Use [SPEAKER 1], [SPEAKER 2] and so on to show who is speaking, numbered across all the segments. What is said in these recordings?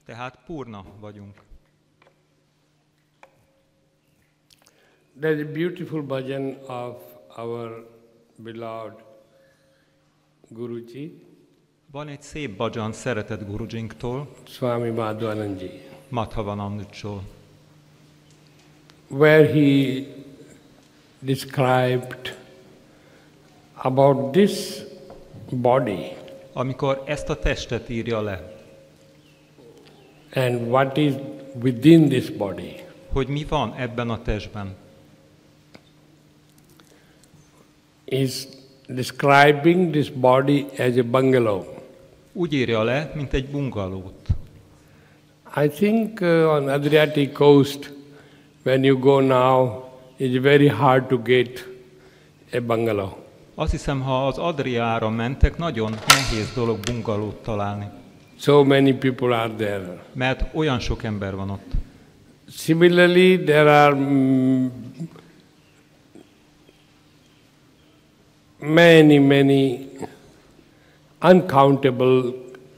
[SPEAKER 1] Tehát purna vagyunk.
[SPEAKER 2] There's a beautiful bhajan of our beloved Guruji,
[SPEAKER 1] Van egy szép bhajan szeretett Gurujinktól,
[SPEAKER 2] Swami Madhvananji,
[SPEAKER 1] Madhavanandjitól,
[SPEAKER 2] where he described about this body
[SPEAKER 1] amikor ezt a testet írja le,
[SPEAKER 2] and what is within this body.
[SPEAKER 1] hogy mi van ebben a testben.
[SPEAKER 2] Is describing this body as a bungalow.
[SPEAKER 1] Úgy írja le, mint egy bungalót.
[SPEAKER 2] I think on Adriatic coast, when you go now, it's very hard to get a bungalow.
[SPEAKER 1] Azt hiszem, ha az Adriára mentek, nagyon nehéz dolog bungalót találni,
[SPEAKER 2] So many people are there.
[SPEAKER 1] mert olyan sok ember van ott.
[SPEAKER 2] Similarly, there are many uncountable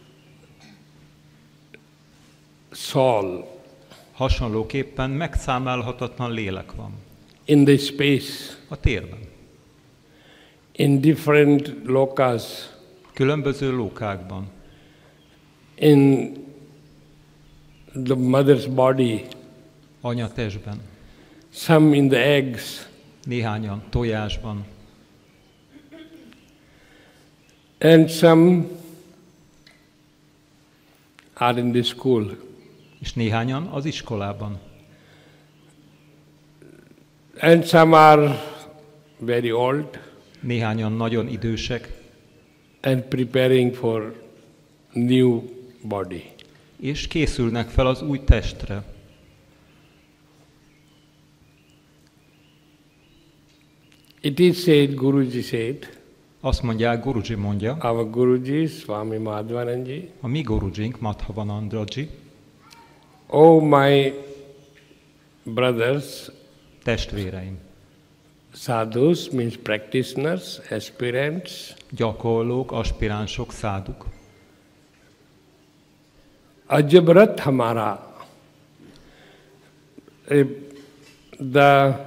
[SPEAKER 2] soul
[SPEAKER 1] Hasonlóképpen megszámlálhatatlan lélek van
[SPEAKER 2] in this space,
[SPEAKER 1] a térben.
[SPEAKER 2] in different lokas,
[SPEAKER 1] Különböző lókákban,
[SPEAKER 2] in the mother's body,
[SPEAKER 1] anyatestben,
[SPEAKER 2] some in the eggs,
[SPEAKER 1] néhányan tojásban,
[SPEAKER 2] and some are in the school.
[SPEAKER 1] és néhányan az iskolában.
[SPEAKER 2] And some are very old
[SPEAKER 1] Néhányan nagyon idősek,
[SPEAKER 2] and preparing for new body.
[SPEAKER 1] és készülnek fel az új testre.
[SPEAKER 2] It is said, Guruji said,
[SPEAKER 1] Azt mondják, Guruji mondja,
[SPEAKER 2] our Guruji, Swami Madhvananji,
[SPEAKER 1] a mi Gurujink, Madhavanandaji,
[SPEAKER 2] oh my brothers,
[SPEAKER 1] testvéreim,
[SPEAKER 2] sadhus means practitioners, aspirants,
[SPEAKER 1] gyakorlók, aspiránsok, száduk.
[SPEAKER 2] Ajabrat hamara, the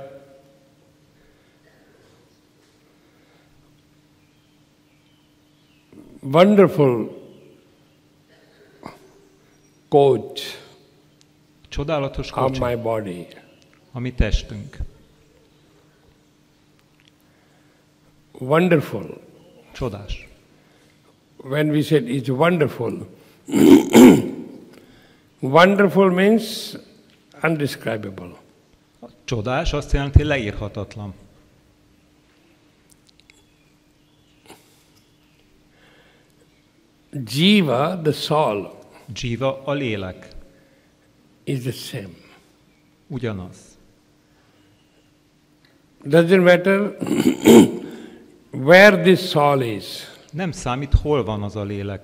[SPEAKER 2] wonderful coach
[SPEAKER 1] Csodálatos
[SPEAKER 2] of
[SPEAKER 1] kocsi,
[SPEAKER 2] my body.
[SPEAKER 1] a mi testünk.
[SPEAKER 2] Wonderful.
[SPEAKER 1] Csodás.
[SPEAKER 2] When we said it's wonderful, wonderful means undescribable.
[SPEAKER 1] Csodás azt jelenti leírhatatlan.
[SPEAKER 2] Jiva, the soul,
[SPEAKER 1] Jiva, a lélek.
[SPEAKER 2] is the same.
[SPEAKER 1] Ugyanaz.
[SPEAKER 2] Doesn't matter where this soul is.
[SPEAKER 1] Nem számít, hol van az a lélek.